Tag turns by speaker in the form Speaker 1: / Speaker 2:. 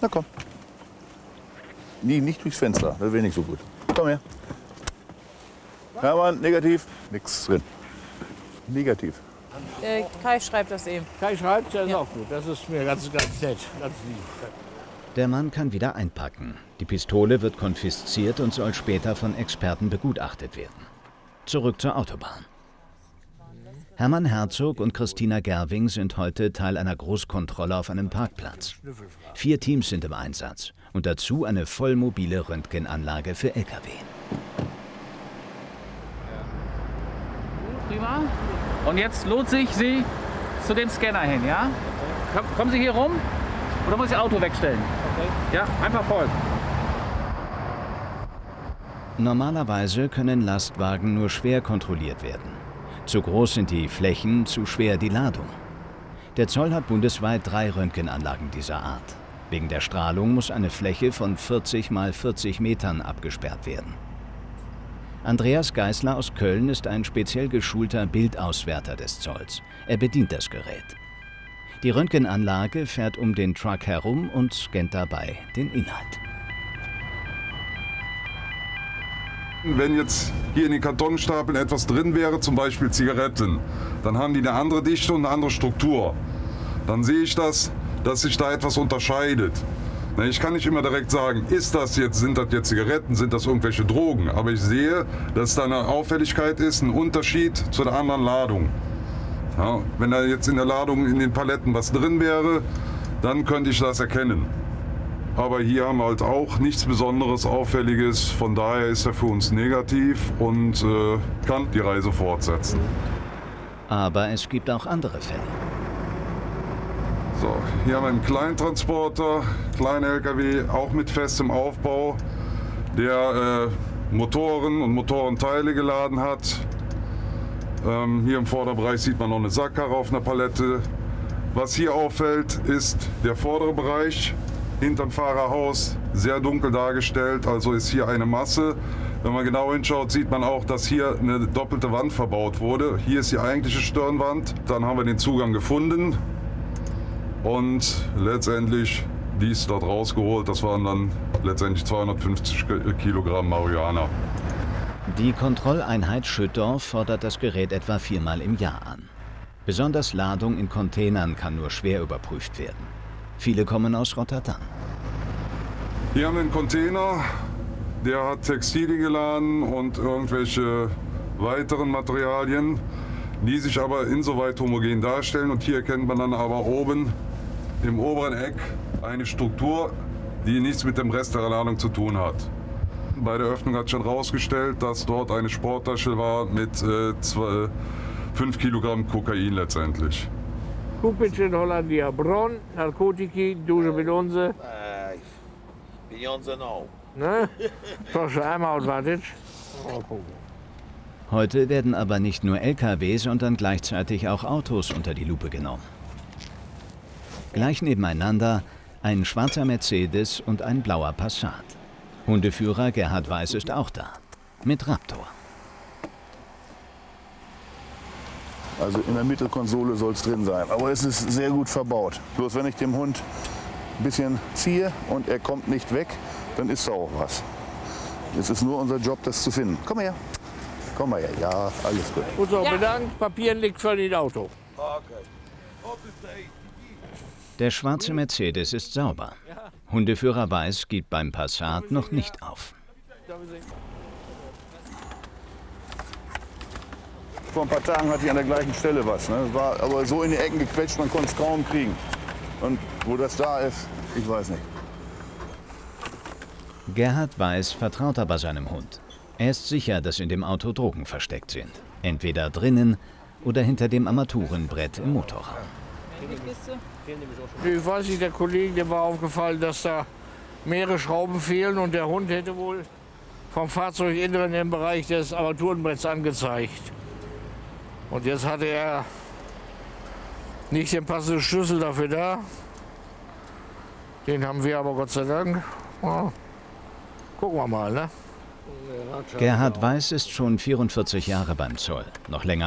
Speaker 1: Na komm. Nie, nicht durchs Fenster, das wäre nicht so gut. Komm her. Hermann, negativ. Nichts drin. Negativ.
Speaker 2: Kai schreibt das eben.
Speaker 3: Kai schreibt, das ist auch gut. Das ist mir ganz nett, ganz lieb.
Speaker 4: Der Mann kann wieder einpacken. Die Pistole wird konfisziert und soll später von Experten begutachtet werden. Zurück zur Autobahn. Hermann Herzog und Christina Gerwing sind heute Teil einer Großkontrolle auf einem Parkplatz. 4 Teams sind im Einsatz und dazu eine vollmobile Röntgenanlage für Lkw.
Speaker 5: Prima. Und jetzt lohnt sich Sie zu dem Scanner hin, ja? Kommen Sie hier rum oder muss ich Ihr Auto wegstellen? Okay. Ja, einfach folgen.
Speaker 4: Normalerweise können Lastwagen nur schwer kontrolliert werden. Zu groß sind die Flächen, zu schwer die Ladung. Der Zoll hat bundesweit 3 Röntgenanlagen dieser Art. Wegen der Strahlung muss eine Fläche von 40 mal 40 Metern abgesperrt werden. Andreas Geisler aus Köln ist ein speziell geschulter Bildauswerter des Zolls. Er bedient das Gerät. Die Röntgenanlage fährt um den Truck herum und scannt dabei den Inhalt.
Speaker 6: Wenn jetzt hier in den Kartonstapeln etwas drin wäre, zum Beispiel Zigaretten, dann haben die eine andere Dichte und eine andere Struktur. Dann sehe ich das, dass sich da etwas unterscheidet. Ich kann nicht immer direkt sagen, sind das jetzt Zigaretten, sind das irgendwelche Drogen. Aber ich sehe, dass da eine Auffälligkeit ist, ein Unterschied zu der anderen Ladung. Ja, wenn da jetzt in der Ladung in den Paletten was drin wäre, dann könnte ich das erkennen. Aber hier haben wir halt auch nichts Besonderes, Auffälliges. Von daher ist er für uns negativ und kann die Reise fortsetzen.
Speaker 4: Aber es gibt auch andere Fälle.
Speaker 6: So, hier haben wir einen Kleintransporter, kleiner LKW, auch mit festem Aufbau, der Motoren und Motorenteile geladen hat. Hier im Vorderbereich sieht man noch eine Sackkarre auf einer Palette. Was hier auffällt, ist der vordere Bereich. Hinterm Fahrerhaus sehr dunkel dargestellt, also ist hier eine Masse. Wenn man genau hinschaut, sieht man auch, dass hier eine doppelte Wand verbaut wurde. Hier ist die eigentliche Stirnwand. Dann haben wir den Zugang gefunden und letztendlich dies dort rausgeholt. Das waren dann letztendlich 250 Kilogramm Marihuana.
Speaker 4: Die Kontrolleinheit Schüttorf fordert das Gerät etwa 4-mal im Jahr an. Besonders Ladung in Containern kann nur schwer überprüft werden. Viele kommen aus Rotterdam.
Speaker 6: Hier haben wir einen Container, der hat Textilien geladen und irgendwelche weiteren Materialien, die sich aber insoweit homogen darstellen. Und hier erkennt man dann aber oben im oberen Eck eine Struktur, die nichts mit dem Rest der Ladung zu tun hat. Bei der Öffnung hat schon herausgestellt, dass dort eine Sporttasche war mit 5 Kilogramm Kokain letztendlich.
Speaker 3: Kupice in Hollandia, Bron, Narkotiki, duże pieniądze.
Speaker 7: Pieniądze no.
Speaker 3: Ne? Proszę, einmal odwadzić.
Speaker 4: Heute werden aber nicht nur Lkw, sondern gleichzeitig auch Autos unter die Lupe genommen. Gleich nebeneinander ein schwarzer Mercedes und ein blauer Passat. Hundeführer Gerhard Weiß ist auch da, mit Raptor.
Speaker 1: Also in der Mittelkonsole soll es drin sein. Aber es ist sehr gut verbaut. Bloß wenn ich dem Hund ein bisschen ziehe und er kommt nicht weg, dann ist da auch was. Es ist nur unser Job, das zu finden. Komm her. Komm mal her. Ja, alles gut.
Speaker 3: Gut so, bedankt. Papier liegt für das Auto.
Speaker 4: Der schwarze Mercedes ist sauber. Hundeführer Weiß gibt beim Passat noch nicht auf.
Speaker 1: Vor ein paar Tagen hatte ich an der gleichen Stelle was. Ne? Das war aber so in die Ecken gequetscht, man konnte es kaum kriegen. Und wo das da ist, ich weiß nicht.
Speaker 4: Gerhard Weiß vertraut aber seinem Hund. Er ist sicher, dass in dem Auto Drogen versteckt sind. Entweder drinnen oder hinter dem Armaturenbrett im Motorraum.
Speaker 3: Ich weiß nicht, der Kollege, dem war aufgefallen, dass da mehrere Schrauben fehlen und der Hund hätte wohl vom Fahrzeuginneren im Bereich des Armaturenbretts angezeigt. Und jetzt hatte er nicht den passenden Schlüssel dafür da. Den haben wir aber Gott sei Dank. Ja, gucken wir mal, ne?
Speaker 4: Gerhard Weiß ist schon 44 Jahre beim Zoll, noch länger